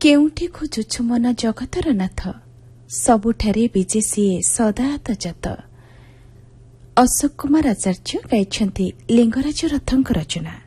କେଉଁଠି ଖୋଜୁଛୁ ମନ ଜଗତର ନାଥ, ସବୁଠାରେ ବିଜେ ସିଏ ସଦାତ ଜାତ। ଅଶୋକ କୁମାର ଆଚାର୍ଯ୍ୟ ଗାଇଛନ୍ତି ଲିଙ୍ଗରାଜ ରଥଙ୍କ ରଚନା।